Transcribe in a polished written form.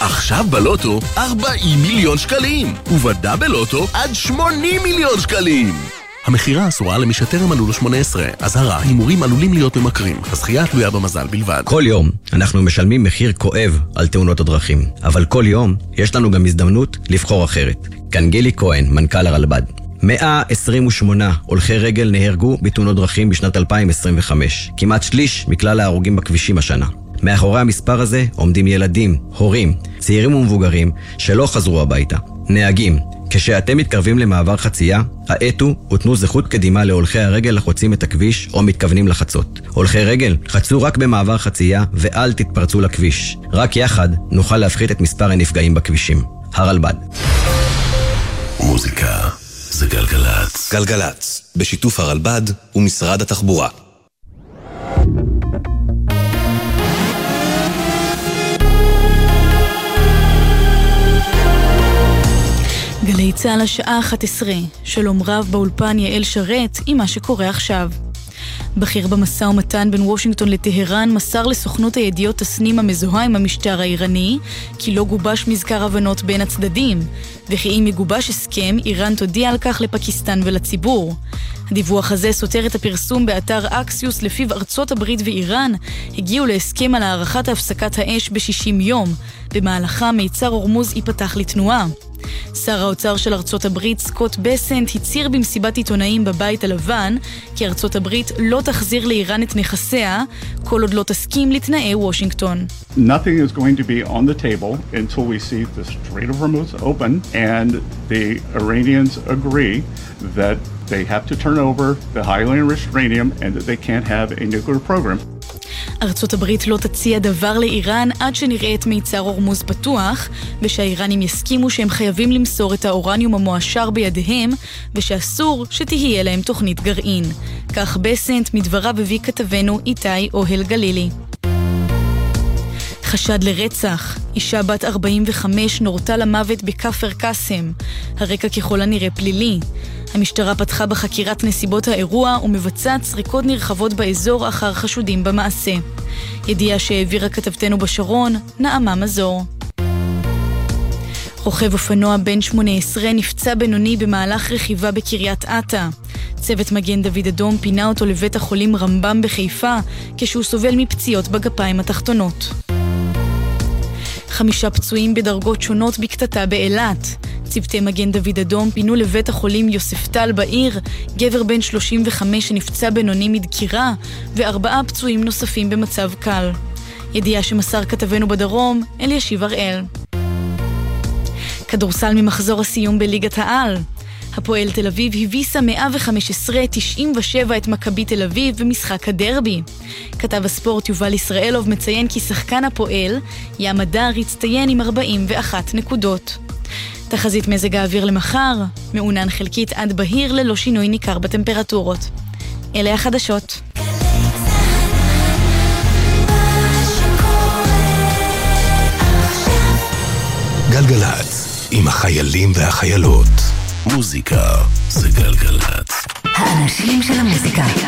עכשיו בלוטו 40 מיליון שקלים, ובדאבל לוטו עד 80 מיליון שקלים. המחירה אסורה למי שטרם מלאו לו 18. אזהרה, הימורים עלולים להיות ממכרים. הזכייה תלויה במזל בלבד. כל יום אנחנו משלמים מחיר כואב על תאונות הדרכים, אבל כל יום יש לנו גם הזדמנות לבחור אחרת. כאן גילי כהן, מנכ"ל הרלב"ד. 128 הולכי רגל נהרגו בתאונות דרכים בשנת 2025, כמעט שליש מכלל ההרוגים בכבישים השנה. מאחורי המספר הזה עומדים ילדים, הורים, צעירים ומבוגרים שלא חזרו הביתה. נהגים, כשאתם מתקרבים למעבר חצייה, העטו ותנו זכות קדימה להולכי הרגל החוצים את הכביש או מתכוונים לחצות. הולכי רגל, חצו רק במעבר חצייה ואל תתפרצו לכביש. רק יחד נוכל להפחית את מספר הנפגעים בכבישים. הרלב"ד. מוזיקה זה גלגלץ. גלגלץ, בשיתוף הרלב"ד ומשרד התחבורה. גלי צהל השעה 11, שלום רב באולפן יעל שרת עם מה שקורה עכשיו. בכיר במשא ומתן בין וושינגטון לטהרן מסר לסוכנות הידיעות תסנים המזוהה עם המשטר האיראני כי לא גובש מזכר הבנות בין הצדדים, וכי אם יגובש הסכם, איראן תודיע על כך לפקיסטן ולציבור. הדיווח הזה סותר את הפרסום באתר אקסיוס לפיו ארצות הברית ואיראן הגיעו להסכם על הארכת הפסקת האש ב-60 יום, במהלכה מיצר הורמוז ייפתח לתנועה. שר האוצר של ארצות הברית סקוט בסנט הצהיר במסיבת עיתונאים בבית הלבן כי ארצות הברית לא תחזיר לאיראן את נכסיה כל עוד לא תסכים לתנאי וושינגטון. Nothing is going to be on the table until we see the Strait of Hormuz open and the Iranians agree that they have to turn over the highly enriched uranium and that they can't have a nuclear program. ארצות הברית לא תציע דבר לאיראן עד שנראה את מיצר הורמוז פתוח, ושהאיראנים יסכימו שהם חייבים למסור את האורניום המועשר בידיהם, ושאסור שתהיה להם תוכנית גרעין. כך בסנט מדבריו הביא כתבנו איתי אוהל גלילי. חשד לרצח. אישה בת 45 נורתה למוות בכפר קאסם. הרקע ככל הנראה פלילי. המשטרה פתחה בחקירת נסיבות האירוע ומבצעת סריקות נרחבות באזור אחר חשודים במעשה. ידיעה שהעבירה כתבתנו בשרון, נעמה מזור. רוכב אופנוע בן 18 נפצע בינוני במהלך רכיבה בקריית אתא. צוות מגן דוד אדום פינה אותו לבית החולים רמב"ם בחיפה כשהוא סובל מפציעות בגפיים התחתונות. 5 פצועים בדרגות שונות בקטטה באילת. צוותי מגן דוד אדום פינו לבית החולים יוספטל בעיר, גבר בן 35 שנפצע בינוני מדקירה, ו4 פצועים נוספים במצב קל. ידיעה שמסר כתבנו בדרום, אלישיב הראל. כדורסל ממחזור הסיום בליגת העל. הפועל תל אביב הביסה 115-97 את מכבי תל אביב במשחק הדרבי. כתב הספורט יובל ישראלוב מציין כי שחקן הפועל, ים הדר, הצטיין עם 41 נקודות. תחזית מזג האוויר למחר, מעונן חלקית עד בהיר ללא שינוי ניכר בטמפרטורות. אלה החדשות. גלגלץ, עם החיילים והחיילות. מוזיקה זה גלגלץ. האנשים של המוזיקה.